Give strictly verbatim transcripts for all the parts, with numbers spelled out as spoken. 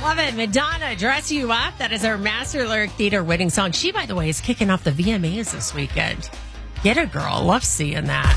love it. Madonna, Dress You Up. That is our Master Lyric Theater winning song. She, by the way, is kicking off the V M As this weekend. Get it, girl. Love seeing that.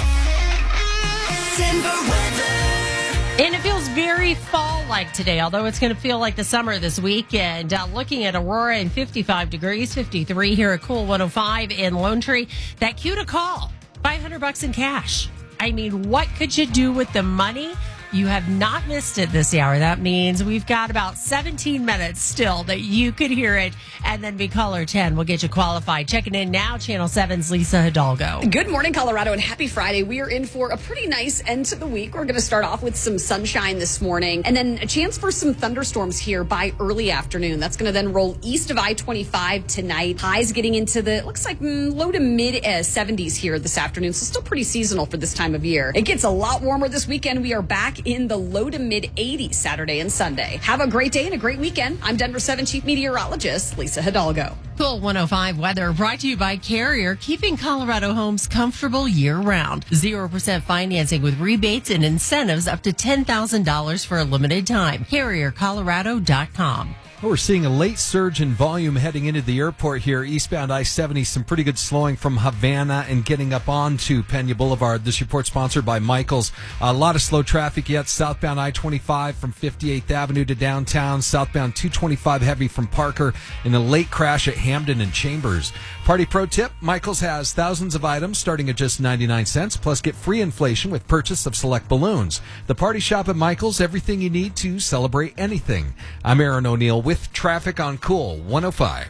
Denver weather. And it feels very fall-like today, although it's going to feel like the summer this weekend. Uh, looking at Aurora and fifty-five degrees, fifty-three here at Cool one oh five in Lone Tree. That cue to call, five hundred bucks in cash. I mean, what could you do with the money? You have not missed it this hour. That means we've got about seventeen minutes still that you could hear it and then be caller ten. We'll get you qualified. Checking in now, Channel seven's Lisa Hidalgo. Good morning, Colorado, and happy Friday. We are in for a pretty nice end to the week. We're going to start off with some sunshine this morning and then a chance for some thunderstorms here by early afternoon. That's going to then roll east of I twenty-five tonight. Highs getting into the, looks like mm, low to mid uh, seventies here this afternoon, so still pretty seasonal for this time of year. It gets a lot warmer this weekend. We are back in the low to mid eighties Saturday and Sunday. Have a great day and a great weekend. I'm Denver seven Chief Meteorologist Lisa Hidalgo. Cool one oh five weather brought to you by Carrier, keeping Colorado homes comfortable year round. zero percent financing with rebates and incentives up to ten thousand dollars for a limited time. Carrier Colorado dot com. We're seeing a late surge in volume heading into the airport here, eastbound I seventy. Some pretty good slowing from Havana and getting up onto Pena Boulevard. This report sponsored by Michaels. A lot of slow traffic yet. Southbound I twenty-five from fifty-eighth Avenue to downtown. Southbound two twenty-five heavy from Parker. And a late crash at Hamden and Chambers. Party pro tip, Michaels has thousands of items starting at just ninety-nine cents. Plus get free inflation with purchase of select balloons. The Party Shop at Michaels, everything you need to celebrate anything. I'm Aaron O'Neill with With traffic on Cool one oh five.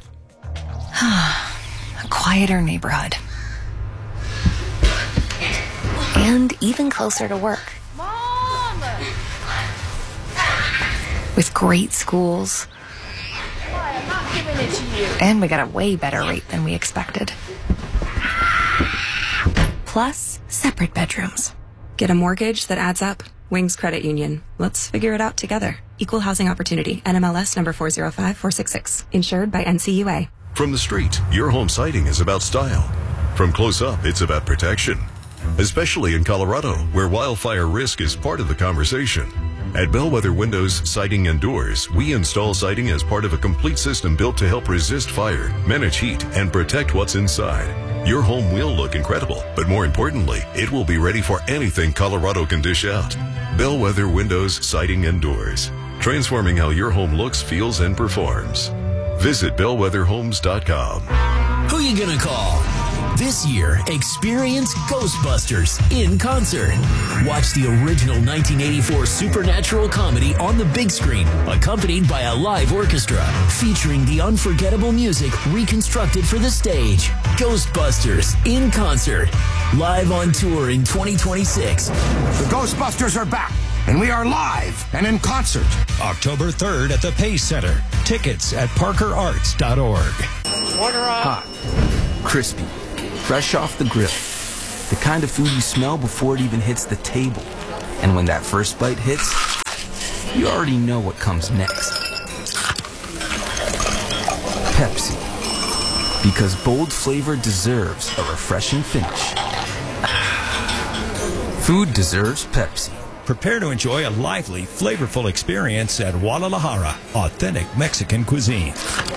A quieter neighborhood. And even closer to work. Mom! With great schools. Why, I'm not giving it to you. And we got a way better rate than we expected. Plus, separate bedrooms. Get a mortgage that adds up. Wings Credit Union. Let's figure it out together. Equal Housing Opportunity. N M L S number four zero five four six six. Insured by N C U A. From the street, your home siding is about style. From close up, it's about protection. Especially in Colorado, where wildfire risk is part of the conversation. At Bellwether Windows, Siding and Doors, we install siding as part of a complete system built to help resist fire, manage heat, and protect what's inside. Your home will look incredible, but more importantly, it will be ready for anything Colorado can dish out. Bellwether Windows, Siding and Doors. Transforming how your home looks, feels, and performs. Visit bellwether homes dot com. Who you gonna call? This year, experience Ghostbusters in concert. Watch the original nineteen eighty-four supernatural comedy on the big screen, accompanied by a live orchestra, featuring the unforgettable music reconstructed for the stage. Ghostbusters in concert. Live on tour in twenty twenty-six. The Ghostbusters are back, and we are live and in concert. October third at the Pace Center. Tickets at parker arts dot org. Hot, crispy, fresh off the grill. The kind of food you smell before it even hits the table. And when that first bite hits, you already know what comes next. Pepsi. Because bold flavor deserves a refreshing finish. Food deserves Pepsi. Prepare to enjoy a lively, flavorful experience at Guadalajara, authentic Mexican cuisine.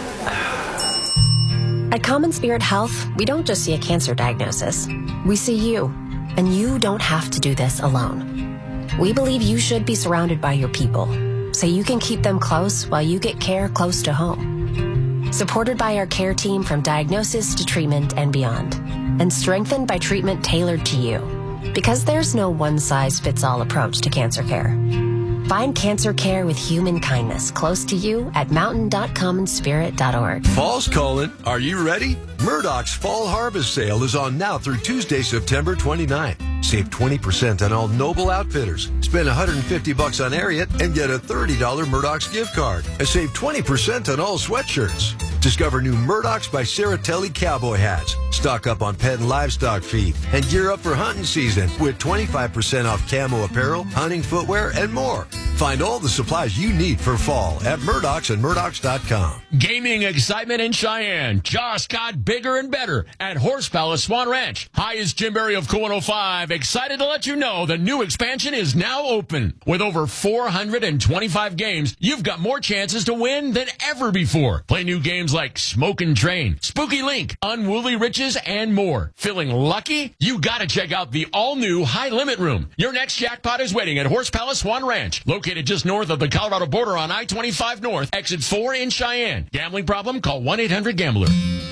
At Common Spirit Health, we don't just see a cancer diagnosis. We see you, and you don't have to do this alone. We believe you should be surrounded by your people, so you can keep them close while you get care close to home. Supported by our care team from diagnosis to treatment and beyond, and strengthened by treatment tailored to you. Because there's no one-size-fits-all approach to cancer care. Find cancer care with human kindness close to you at mountain dot common spirit dot org. Fall's calling. Are you ready? Murdoch's Fall Harvest Sale is on now through Tuesday, September twenty-ninth. Save twenty percent on all Noble Outfitters. Spend one hundred fifty bucks on Ariat and get a thirty dollars Murdoch's gift card. And save twenty percent on all sweatshirts. Discover new Murdoch's by Saratelli cowboy hats. Stock up on pet and livestock feed. And gear up for hunting season with twenty-five percent off camo apparel, hunting footwear, and more. Find all the supplies you need for fall at Murdoch's and Murdochs dot com. Gaming excitement in Cheyenne just got bigger and better at Horse Palace Swan Ranch. Hi, it's Jim Berry of Cool one oh five. Excited to let you know the new expansion is now open. With over four hundred twenty-five games, you've got more chances to win than ever before. Play new games like Smokin' Train, Spooky Link, Unruly Riches, and more. Feeling lucky? You gotta check out the all-new High Limit Room. Your next jackpot is waiting at Horse Palace Swan Ranch, located just north of the Colorado border on I twenty-five North, exit four in Cheyenne. Gambling problem? Call one eight hundred gambler.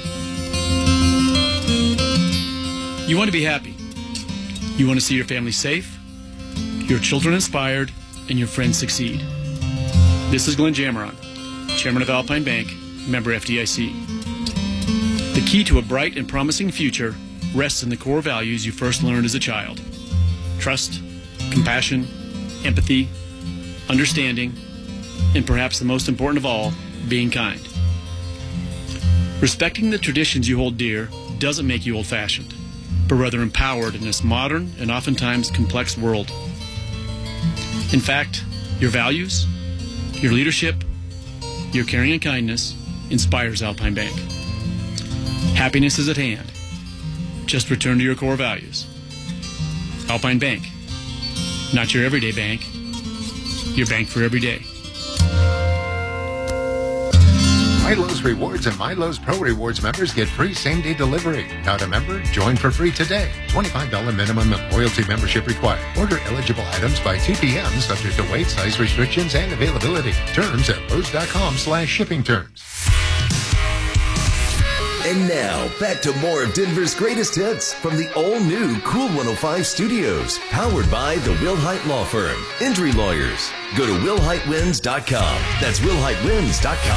You want to be happy. You want to see your family safe, your children inspired, and your friends succeed. This is Glenn Jameron, Chairman of Alpine Bank, member F D I C. The key to a bright and promising future rests in the core values you first learned as a child. Trust, compassion, empathy, understanding, and perhaps the most important of all, being kind. Respecting the traditions you hold dear doesn't make you old-fashioned, but rather empowered in this modern and oftentimes complex world. In fact, your values, your leadership, your caring and kindness inspires Alpine Bank. Happiness is at hand. Just return to your core values. Alpine Bank. Not your everyday bank, your bank for every day. Milo's Rewards and Milo's Pro Rewards members get free same-day delivery. Not a member? Join for free today. twenty-five dollars minimum and loyalty membership required. Order eligible items by two p.m. subject to weight, size restrictions, and availability. Terms at Lowe's.com slash shipping terms. And now, back to more of Denver's greatest hits from the all-new Cool one oh five studios, powered by the Wilhite Law Firm. Injury lawyers. Go to Wilhite Wins dot com. That's Wilhite Wins dot com.